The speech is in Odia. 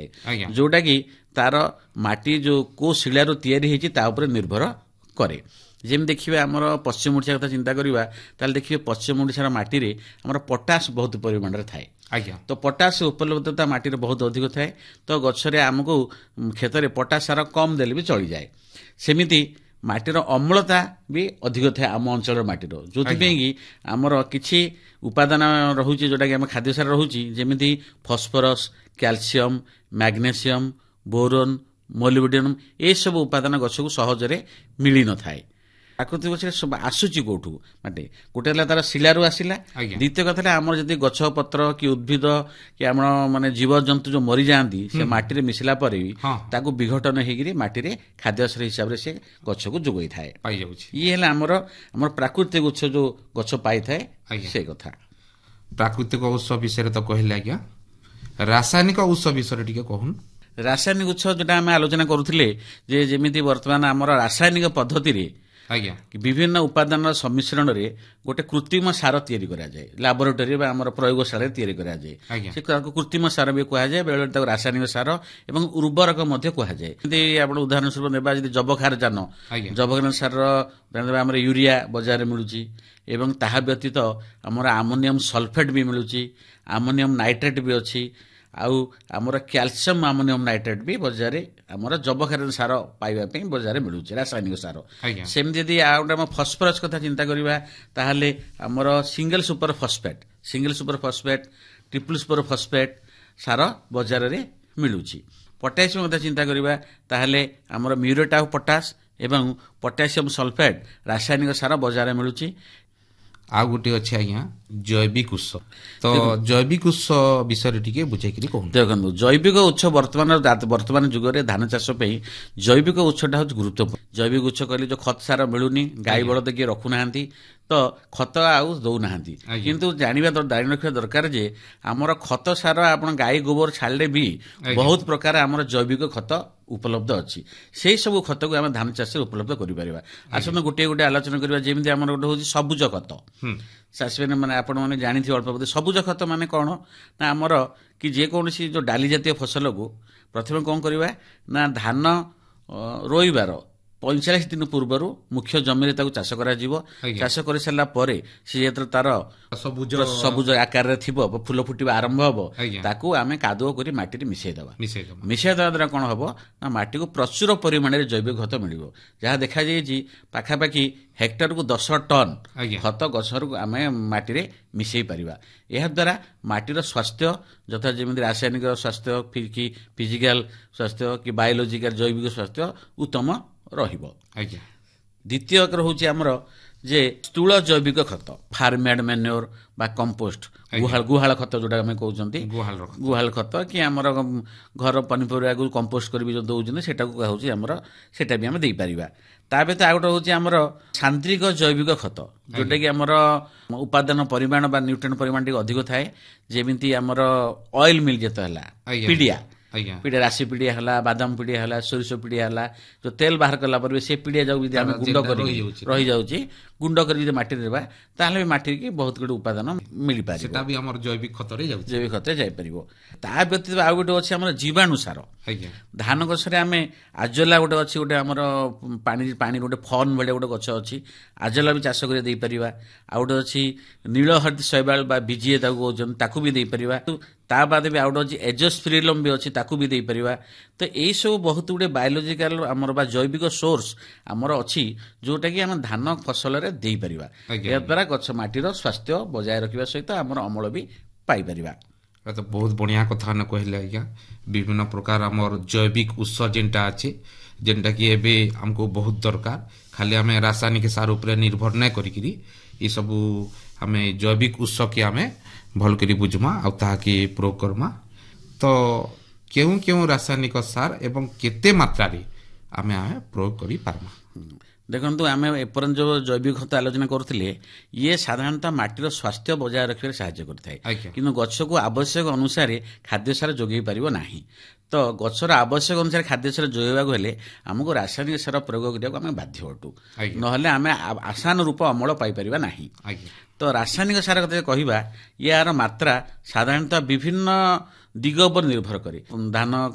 ଆଜ୍ଞା ଯୋଉଟା କି ତାର ମାଟି ଯୋଉ କୋଉ ଶିଳାରୁ ତିଆରି ହେଇଛି ତା ଉପରେ ନିର୍ଭର କରେ। ଯେମିତି ଦେଖିବେ ଆମର ପଶ୍ଚିମ ଓଡ଼ିଶା କଥା ଚିନ୍ତା କରିବା ତାହେଲେ ଦେଖିବେ ପଶ୍ଚିମ ଓଡ଼ିଶାର ମାଟିରେ ଆମର ପଟାସ ବହୁତ ପରିମାଣରେ ଥାଏ। ଆଜ୍ଞା ତ ପଟାସ ଉପଲବ୍ଧତା ମାଟିରେ ବହୁତ ଅଧିକ ଥାଏ। ତ ଗଛରେ ଆମକୁ କ୍ଷେତରେ ପଟାସ ସାର କମ୍ ଦେଲେ ବି ଚଳିଯାଏ। ସେମିତି ମାଟିର ଅମ୍ଳତା ବି ଅଧିକ ଥାଏ ଆମ ଅଞ୍ଚଳର ମାଟିର, ଯୋଉଥିପାଇଁ କି ଆମର କିଛି ଉପାଦାନ ରହୁଛି ଯୋଉଟାକି ଆମ ଖାଦ୍ୟ ସାର ରହୁଛି, ଯେମିତି ଫସ୍ଫରସ୍, କ୍ୟାଲସିୟମ, ମ୍ୟାଗ୍ନେସିୟମ, ବୋରୋନ୍, ମୋଲିବ୍ଡେନମ୍, ଏସବୁ ଉପାଦାନ ଗଛକୁ ସହଜରେ ମିଳିନଥାଏ। ପ୍ରାକୃତିକ ସବୁ ଆସୁଛି କୋଉଠୁ ମାନେ ଗୋଟେ ହେଲା ତାର ଶିଳାରୁ ଆସିଲା। ଆଜ୍ଞା ଦ୍ୱିତୀୟ କଥା ହେଲା ଆମର ଯଦି ଗଛ ପତ୍ର କି ଉଦ୍ଭିଦ କି ଆମର ମାନେ ଜୀବଜନ୍ତୁ ଯୋଉ ମରିଯାଆନ୍ତି ସେ ମାଟିରେ ମିଶିଲା ପରେ ବି ହଁ ତାକୁ ବିଘଟନ ହେଇକିରି ମାଟିରେ ଖାଦ୍ୟଶସ୍ୟ ହିସାବରେ ସେ ଗଛକୁ ଯୋଗାଇଥାଏ। ପାଇଯାଉଛି। ଇଏ ହେଲା ଆମର ପ୍ରାକୃତିକ ଉତ୍ସ ଯୋଉ ଗଛ ପାଇଥାଏ ଆଜ୍ଞା ସେ କଥା। ପ୍ରାକୃତିକ ଉତ୍ସ ବିଷୟରେ ତ କହିଲେ, ଆଜ୍ଞା ରାସାୟନିକ ଉତ୍ସ ବିଷୟରେ ଟିକେ କହୁନ। ରାସାୟନିକ ଉତ୍ସ ଯୋଉଟା ଆମେ ଆଲୋଚନା କରୁଥିଲେ ଯେ ଯେମିତି ବର୍ତ୍ତମାନ ଆମର ରାସାୟନିକ ପଦ୍ଧତିରେ ଆଜ୍ଞା ବିଭିନ୍ନ ଉପାଦାନର ସମ୍ମିଶ୍ରଣରେ ଗୋଟେ କୃତ୍ରିମ ସାର ତିଆରି କରାଯାଏ। ଲାବୋରେଟୋରୀ ବା ଆମର ପ୍ରୟୋଗଶାଳାରେ ତିଆରି କରାଯାଏ। ଆଜ୍ଞା ସେ ତାକୁ କୃତ୍ରିମ ସାର ବି କୁହାଯାଏ, ବେଳେବେଳେ ତାକୁ ରାସାୟନିକ ସାର ଏବଂ ଉର୍ବରକ ମଧ୍ୟ କୁହାଯାଏ। ଯେମିତି ଆପଣ ଉଦାହରଣ ସ୍ୱରୂପ ନେବା ଯଦି ଯବକ୍ଷାର ଯାନ, ଆଜ୍ଞା ଯବକ୍ଷାର ସାରର ଆମର ୟୁରିଆ ବଜାରରେ ମିଳୁଛି ଏବଂ ତାହା ବ୍ୟତୀତ ଆମର ଆମୋନିୟମ ସଲଫେଟ୍ ବି ମିଳୁଛି, ଆମୋନିୟମ ନାଇଟ୍ରେଟ୍ ବି ଅଛି, ଆଉ ଆମର କ୍ୟାଲସିୟମ ଆମୋନିୟମ ନାଇଟ୍ରେଟ୍ ବି ବଜାରରେ ଆମର ଯବକ୍ଷାର ସାର ପାଇବା ପାଇଁ ବଜାରରେ ମିଳୁଛି ରାସାୟନିକ ସାର। ଆଜ୍ଞା ସେମିତି ଯଦି ଆଉ ଗୋଟେ ଆମ ଫସ୍ଫରସ୍ କଥା ଚିନ୍ତା କରିବା ତାହେଲେ ଆମର single super phosphate, triple super phosphate ସାର ବଜାରରେ ମିଳୁଛି। ପଟାସିୟମ କଥା ଚିନ୍ତା କରିବା ତାହେଲେ ଆମର ମ୍ୟୁରେଟ୍ ଅଫ୍ ପଟାସ ଏବଂ ପଟାସିୟମ ସଲଫେଟ୍ ରାସାୟନିକ ସାର ବଜାରରେ ମିଳୁଛି। ଆଉ ଗୋଟେ ଅଛି ଆଜ୍ଞା ଜୈବିକ ଉତ୍ସ, ତ ଜୈବିକ ଉତ୍ସ ବିଷୟରେ ଟିକେ ବୁଝେଇକିରି କହୁନ। ଦେଖନ୍ତୁ ଜୈବିକ ଉତ୍ସ ବର୍ତ୍ତମାନ ଯୁଗରେ ଧାନ ଚାଷ ପାଇଁ ଜୈବିକ ଉତ୍ସଟା ହଉଛି ଗୁରୁତ୍ୱପୂର୍ଣ୍ଣ। ଜୈବିକ ଉତ୍ସ କହିଲେ ଯୋଉ ଖତ ସାର ମିଳୁନି, ଗାଈ ବଳଦ କିଏ ରଖୁନାହାନ୍ତି ତ ଖତ ଆଉ ଦଉନାହାନ୍ତି, କିନ୍ତୁ ଜାଣି ରଖିବା ଦରକାର ଯେ ଆମର ଖତ ସାର ଆପଣ ଗାଈ ଗୋବର ଛାଡ଼ିଲେ ବି ବହୁତ ପ୍ରକାର ଆମର ଜୈବିକ ଖତ ଉପଲବ୍ଧ ଅଛି। ସେଇ ସବୁ ଖତକୁ ଆମେ ଧାନ ଚାଷରେ ଉପଲବ୍ଧ କରିପାରିବା। ଆସନ୍ତୁ ଗୋଟିଏ ଗୋଟେ ଆଲୋଚନା କରିବା। ଯେମିତି ଆମର ଗୋଟେ ହଉଛି ସବୁଜ ଖତ। ଚାଷୀମାନେ ମାନେ ଆପଣ ମାନେ ଜାଣିଥିବେ ଅଳ୍ପ ବହୁତ ସବୁଜ ଖତ ମାନେ କଣ ନା ଆମର କି ଯେକୌଣସି ଯୋଉ ଡାଲି ଜାତୀୟ ଫସଲକୁ ପ୍ରଥମେ କଣ କରିବା ନା ଧାନ ରୋଇବାର 45 ଦିନ ପୂର୍ବରୁ ମୁଖ୍ୟ ଜମିରେ ତାକୁ ଚାଷ କରାଯିବ। ଚାଷ କରିସାରିଲା ପରେ ସେ ଯେତେବେଳେ ତାର ସବୁଜ ଆକାରରେ ଥିବ, ଫୁଲ ଫୁଟିବା ଆରମ୍ଭ ହବ, ତାକୁ ଆମେ କାଦୁଅ କରି ମାଟିରେ ମିଶାଇଦେବା ଦ୍ୱାରା କଣ ହବ ନା ମାଟିକୁ ପ୍ରଚୁର ପରିମାଣରେ ଜୈବିକ ଖତ ମିଳିବ। ଯାହା ଦେଖାଯାଇଛି ପାଖାପାଖି ହେକ୍ଟରକୁ 10 ଟନ୍ ଖତ ଗଛରୁ ଆମେ ମାଟିରେ ମିଶାଇ ପାରିବା। ଏହାଦ୍ୱାରା ମାଟିର ସ୍ୱାସ୍ଥ୍ୟ ଯଥା ଯେମିତି ରାସାୟନିକ ସ୍ୱାସ୍ଥ୍ୟ କି ଫିଜିକାଲ ସ୍ୱାସ୍ଥ୍ୟ କି ବାୟୋଲୋଜିକାଲ ଜୈବିକ ସ୍ୱାସ୍ଥ୍ୟ ଉତ୍ତମ ରହିବ। ଦ୍ୱିତୀୟ ରହୁଛି ଆମର ଯେ ସ୍ଥୂଳ ଜୈବିକ ଖତ, ଫାର୍ମମେଡ୍ ମ୍ୟାନ୍ୟୁର ବା କମ୍ପୋଷ୍ଟ, ଗୁହାଳ ଖତ ଯୋଉଟା ଆମେ କହୁଛନ୍ତି, ଗୁହାଳ ଖତ କି ଆମର ଘର ପନିପରିବାକୁ କମ୍ପୋଷ୍ଟ କରିବି ଯୋଉ ଦଉଛନ୍ତି ସେଟାକୁ କହୁଛି ଆମର, ସେଟା ବି ଆମେ ଦେଇପାରିବା। ତା ବ୍ୟତୀତ ଆଉ ଗୋଟେ ହଉଛି ଆମର ସାନ୍ଦ୍ରିକ ଜୈବିକ ଖତ, ଯୋଉଟା କି ଆମର ଉପାଦାନ ପରିମାଣ ବା ନ୍ୟୁଟ୍ରିଏଣ୍ଟ ପରିମାଣ ଟିକେ ଅଧିକ ଥାଏ। ଯେମିତି ଆମର ଅଏଲ ମିଲ୍ ଯେତେ ହେଲା, ପିଡ଼ିଆ ରାଶି ପିଡ଼ିଆ ହେଲା, ବାଦାମ ପିଡ଼ିଆ ହେଲା, ସୋରିଷ ପିଡ଼ିଆ ହେଲା, ଯୋଉ ତେଲ ବାହାର କଲା ପରେ ସେ ପିଡ଼ିଆ ଯାଉ ଯଦି ଆମେ ଗୁଣ୍ଡ କରି ରହିଯାଉଛି, ଗୁଣ୍ଡ କରି ଯଦି ମାଟିରେ ଦେବା ତାହେଲେ ବି ମାଟିକି ବହୁତ ଗୁଡ଼ିଏ ଉପାଦାନ ମିଳିପାରିବ। ସେଟା ବି ଆମର ଜୈବିକ ଖତରେ ଯାଇପାରିବ। ତା ବ୍ୟତୀତ ଆଉ ଗୋଟେ ଅଛି ଆମର ଜୀବାଣୁ ସାର। ଧାନ ଗଛରେ ଆମେ ଆଜୋଲା ଗୋଟେ ଅଛି, ଗୋଟେ ଆମର ପାଣି ଗୋଟେ ଫର୍ନ ଭଳିଆ ଗୋଟେ ଗଛ ଅଛି, ଆଜୋଲା ବି ଚାଷ କରି ଦେଇପାରିବା। ଆଉ ଗୋଟେ ଅଛି ନୀଳହରିତ ଶୈବାଳ ବା ବିଜିଏ ତାକୁ କହୁଛନ୍ତି, ତାକୁ ବି ଦେଇପାରିବା। ତା ବାଦ ବି ଆଉ ଗୋଟେ ଅଛି ଏଜୋସ୍ପିରିଲମ୍ ବି ଅଛି, ତାକୁ ବି ଦେଇପାରିବା। ତ ଏଇ ସବୁ ବହୁତ ଗୁଡ଼ିଏ ବାୟୋଲୋଜିକାଲ ଆମର ବା ଜୈବିକ ସୋର୍ସ ଆମର ଅଛି ଯୋଉଟା କି ଆମେ ଧାନ ଫସଲରେ ଦେଇପାରିବା। ଏହାଦ୍ୱାରା ଗଛ ମାଟିର ସ୍ୱାସ୍ଥ୍ୟ ବଜାୟ ରଖିବା ସହିତ ଆମର ଅମଳ ବି ପାଇପାରିବା। ତ ବହୁତ ବଢ଼ିଆ କଥା କହିଲେ ଆଜ୍ଞା। ବିଭିନ୍ନ ପ୍ରକାର ଆମର ଜୈବିକ ଉତ୍ସ ଯେନ୍ଟା ଅଛି, ଯେନ୍ଟା କି ଏବେ ଆମକୁ ବହୁତ ଦରକାର। ଖାଲି ଆମେ ରାସାୟନିକ ସାର ଉପରେ ନିର୍ଭର ନାଇଁ କରିକିରି ଏସବୁ ଆମେ ଜୈବିକ ଉତ୍ସକେ ଆମେ ଭଲ କରି ବୁଝମା ଆଉ ତାହାକେ ପ୍ରୟୋଗ କର୍ମା। ତ କେଉଁ କେଉଁ ରାସାୟନିକ ସାର ଏବଂ କେତେ ମାତ୍ରାରେ ଆମେ ପ୍ରୟୋଗ କରିପାରମା? ଦେଖନ୍ତୁ ଆମେ ଏପର୍ଯ୍ୟନ୍ତ ଯୋଉ ଜୈବିକ ଖତ ଆଲୋଚନା କରୁଥିଲେ, ଇଏ ସାଧାରଣତଃ ମାଟିର ସ୍ୱାସ୍ଥ୍ୟ ବଜାୟ ରଖିବାରେ ସାହାଯ୍ୟ କରିଥାଏ, କିନ୍ତୁ ଗଛକୁ ଆବଶ୍ୟକ ଅନୁସାରେ ଖାଦ୍ୟ ସାର ଯୋଗାଇ ପାରିବ ନାହିଁ। ତ ଗଛର ଆବଶ୍ୟକ ଅନୁସାରେ ଖାଦ୍ୟ ସାର ଯୋଗାଇବାକୁ ହେଲେ ଆମକୁ ରାସାୟନିକ ସାର ପ୍ରୟୋଗ କରିବାକୁ ଆମେ ବାଧ୍ୟ ଅଟୁ, ନହେଲେ ଆମେ ଆଶାନ ରୂପ ଅମଳ ପାଇପାରିବା ନାହିଁ। ତ ରାସାୟନିକ ସାର କଥା କହିବା, ୟାର ମାତ୍ରା ସାଧାରଣତଃ ବିଭିନ୍ନ ଦିଗ ଉପରେ ନିର୍ଭର କରେ। ଧାନ